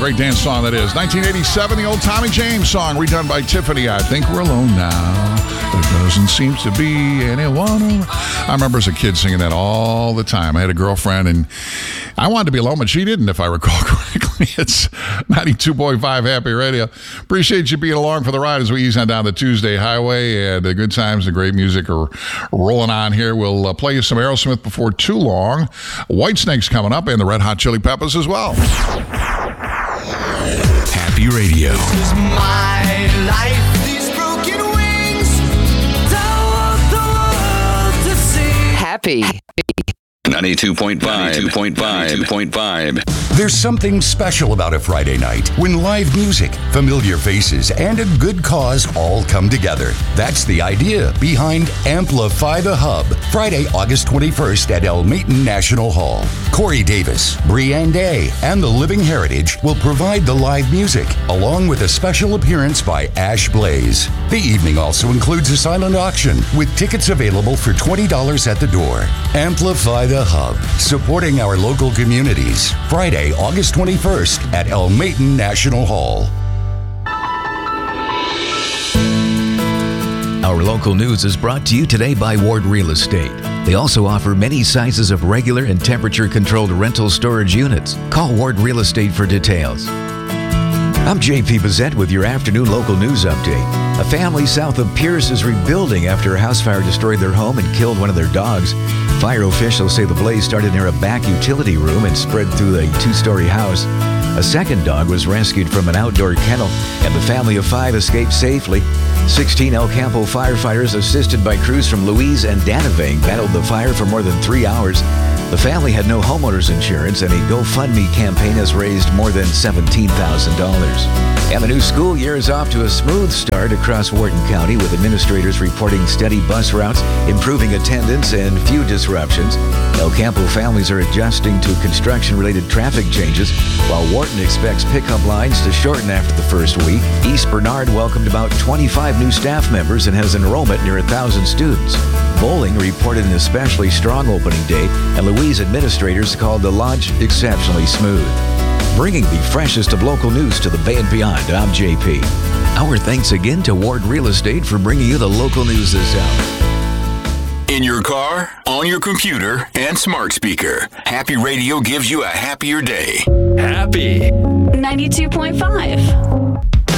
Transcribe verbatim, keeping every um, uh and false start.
great dance song that is. nineteen eighty-seven, the old Tommy James song, redone by Tiffany. I think we're alone now. There doesn't seem to be anyone. I remember as a kid singing that all the time. I had a girlfriend, and I wanted to be alone, but she didn't, if I recall correctly. It's ninety-two point five Happy Radio. Appreciate you being along for the ride as we ease on down the Tuesday highway, and the good times, the great music are rolling on here. We'll uh, play you some Aerosmith before too long. Whitesnake's coming up, and the Red Hot Chili Peppers as well. Happy Radio. This is my life. These broken wings. Don't want the world to see. Happy. ninety-two point five. ninety-two point five. ninety-two point five. There's something special about a Friday night when live music, familiar faces, and a good cause all come together. That's the idea behind Amplify the Hub, Friday, August twenty-first at El Maton National Hall. Corey Davis, Brianne Day, and the Living Heritage will provide the live music, along with a special appearance by Ash Blaze. The evening also includes a silent auction with tickets available for twenty dollars at the door. Amplify the Hub, supporting our local communities. Friday, August twenty-first at El Maton National Hall. Our local news is brought to you today by Ward Real Estate. They also offer many sizes of regular and temperature-controlled rental storage units. Call Ward Real Estate for details. I'm J P Bazette with your afternoon local news update. A family south of Pierce is rebuilding after a house fire destroyed their home and killed one of their dogs. Fire officials say the blaze started near a back utility room and spread through a two-story house. A second dog was rescued from an outdoor kennel, and the family of five escaped safely. sixteen El Campo firefighters, assisted by crews from Louise and Danavang, battled the fire for more than three hours. The family had no homeowners insurance, and a GoFundMe campaign has raised more than seventeen thousand dollars. And the new school year is off to a smooth start across Wharton County, with administrators reporting steady bus routes, improving attendance, and few disruptions. El Campo families are adjusting to construction-related traffic changes, while Wharton expects pickup lines to shorten after the first week. East Bernard welcomed about twenty-five new staff members and has enrollment near one thousand students. Bowling reported an especially strong opening day, and Louise administrators called the launch exceptionally smooth. Bringing the freshest of local news to the Bay and beyond, I'm J P. Our thanks again to Ward Real Estate for bringing you the local news this hour. In your car, on your computer, and smart speaker, Happy Radio gives you a happier day. Happy. ninety-two point five.